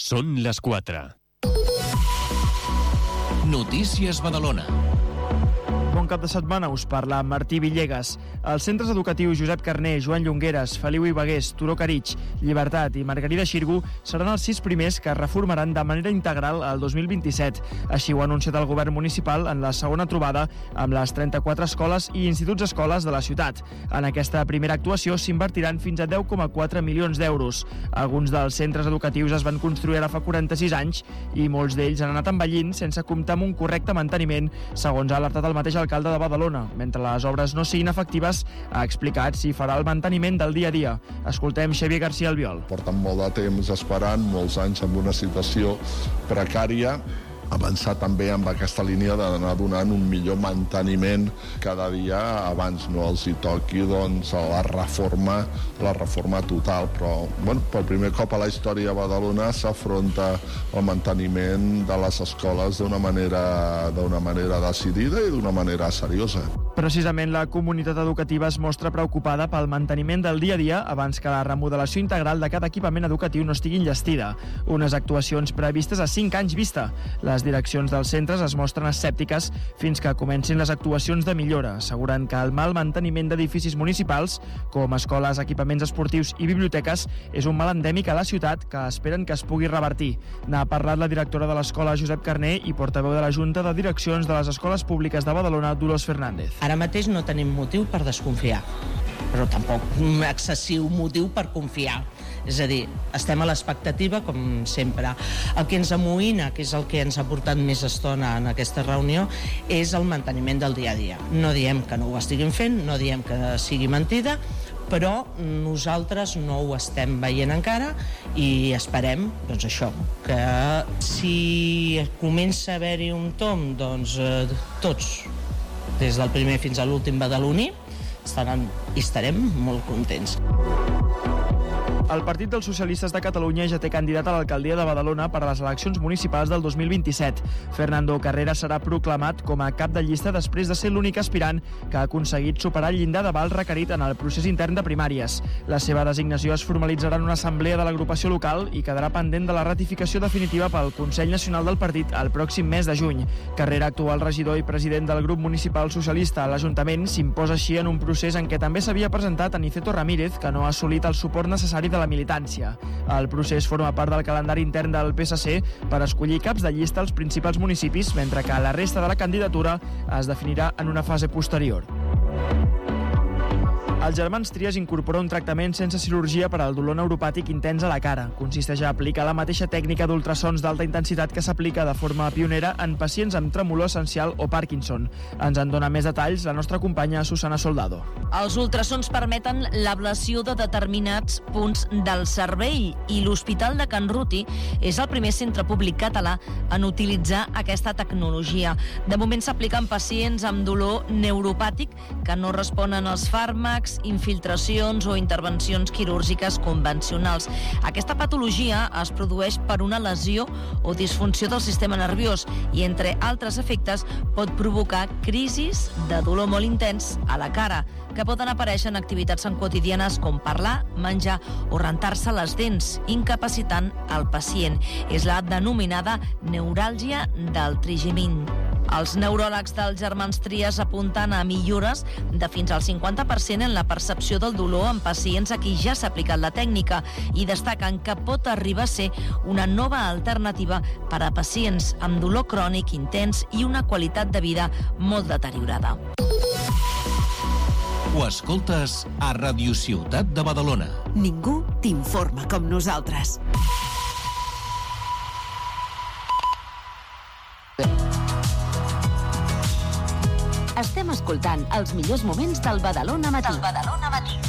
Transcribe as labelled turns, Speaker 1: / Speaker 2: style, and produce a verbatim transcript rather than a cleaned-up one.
Speaker 1: Són les quatre.
Speaker 2: Notícies Badalona.
Speaker 3: Bon cap de setmana, us parla Martí Villegas. Els centres educatius Josep Carner, Joan Llongueres, Feliu i Bagués, Turó Caritx, Llibertat i Margarida Xirgu seran els sis primers que es reformaran de manera integral el dos mil vint-i-set. Així ho ha anunciat el govern municipal en la segona trobada amb les trenta-quatre escoles i instituts escoles de la ciutat. En aquesta primera actuació s'invertiran fins a deu coma quatre milions d'euros. Alguns dels centres educatius es van construir ara fa quaranta-sis anys i molts d'ells han anat envellint sense comptar amb un correcte manteniment, segons ha alertat el mateix alcalde de Badalona. Mentre les obres no siguin efectives, ha explicat si farà el manteniment del dia a dia. Escoltem Xavier García Albiol.
Speaker 4: Porten molt de temps esperant, molts anys en una situació precària. Avançar també amb aquesta línia d'anar donant un millor manteniment cada dia abans no els hi toqui doncs, la reforma la reforma total, però bueno, per primer cop a la història de Badalona s'afronta el manteniment de les escoles d'una manera, d'una manera decidida i d'una manera seriosa.
Speaker 3: Precisament la comunitat educativa es mostra preocupada pel manteniment del dia a dia abans que la remodelació integral de cada equipament educatiu no estigui enllestida. Unes actuacions previstes a cinc anys vista. Les direccions dels centres es mostren escèptiques fins que comencin les actuacions de millora, assegurant que el mal manteniment d'edificis municipals, com escoles, equipaments esportius i biblioteques, és un mal endèmic a la ciutat que esperen que es pugui revertir. N'ha parlat la directora de l'escola Josep Carner i portaveu de la Junta de Direccions de les Escoles Públiques de Badalona, Dolors Fernández.
Speaker 5: Ara mateix no tenim motiu per desconfiar, però tampoc un excessiu motiu per confiar. És a dir, estem a l'expectativa, com sempre. El que ens amoïna, que és el que ens ha portat més estona en aquesta reunió, és el manteniment del dia a dia. No diem que no ho estiguin fent, no diem que sigui mentida, però nosaltres no ho estem veient encara i esperem, doncs això, que si comença a haver-hi un tom, doncs eh, tots, des del primer fins a l'últim badaloní, estaran i estarem molt contents.
Speaker 3: El Partit dels Socialistes de Catalunya ja té candidat a l'alcaldia de Badalona per a les eleccions municipals del dos mil vint-i-set. Fernando Carrera serà proclamat com a cap de llista després de ser l'únic aspirant que ha aconseguit superar el llindar de val requerit en el procés intern de primàries. La seva designació es formalitzarà en una assemblea de l'agrupació local i quedarà pendent de la ratificació definitiva pel Consell Nacional del Partit el pròxim mes de juny. Carrera, actual regidor i president del grup municipal socialista a l'Ajuntament, s'imposa així en un procés en què també s'havia presentat Aniceto Ramírez, que no ha assolit el suport necessari de la militància. El procés forma part del calendari intern del P S C per escollir caps de llista als principals municipis, mentre que la resta de la candidatura es definirà en una fase posterior. Els germans Trias incorpora un tractament sense cirurgia per al dolor neuropàtic intens a la cara. Consisteix a aplicar la mateixa tècnica d'ultrasons d'alta intensitat que s'aplica de forma pionera en pacients amb tremolor essencial o Parkinson. Ens en dona més detalls la nostra companya Susana Soldado.
Speaker 6: Els ultrasons permeten l'ablació de determinats punts del cervell i l'Hospital de Can Ruti és el primer centre públic català en utilitzar aquesta tecnologia. De moment s'aplica en pacients amb dolor neuropàtic que no responen als fàrmacs, infiltracions o intervencions quirúrgiques convencionals. Aquesta patologia es produeix per una lesió o disfunció del sistema nerviós i, entre altres efectes, pot provocar crisis de dolor molt intens a la cara, que poden aparèixer en activitats quotidianes com parlar, menjar o rentar-se les dents, incapacitant el pacient. És la denominada neuràlgia del trigemint. Els neuròlegs dels germans Trias apunten a millores de fins al cinquanta per cent en la percepció del dolor en pacients a qui ja s'ha aplicat la tècnica i destaquen que pot arribar a ser una nova alternativa per a pacients amb dolor crònic intens i una qualitat de vida molt deteriorada.
Speaker 2: Ho escoltes a Ràdio Ciutat de Badalona.
Speaker 7: Ningú t'informa com nosaltres. Estem escoltant els millors moments del Badalona Matí. Del Badalona Matí.